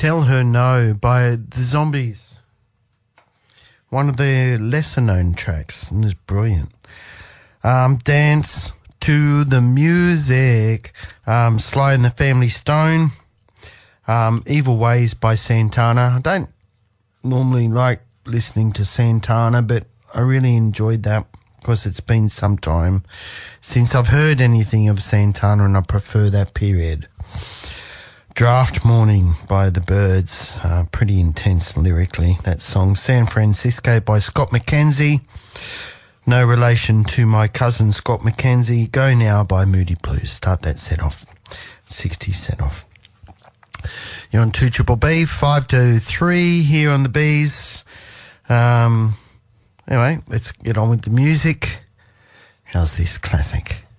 Tell Her No by The Zombies. One of their lesser-known tracks, and it's brilliant. Dance to the Music, Sly and the Family Stone, Evil Ways by Santana. I don't normally like listening to Santana, but I really enjoyed that because it's been some time since I've heard anything of Santana, and I prefer that period. Draft Morning by The Byrds, pretty intense lyrically, that song. San Francisco by Scott McKenzie, no relation to my cousin Scott McKenzie. Go Now by Moody Blues. Start that set off, 60 set off. You're on 2BBB, 5 to 3 here on the Bees. Anyway, let's get on with the music. How's this classic?